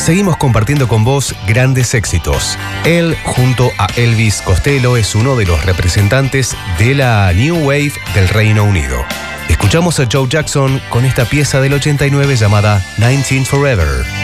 seguimos compartiendo con vos grandes éxitos. Él, junto a Elvis Costello, es uno de los representantes de la New Wave del Reino Unido. Escuchamos a Joe Jackson con esta pieza del 89 llamada 19 Forever.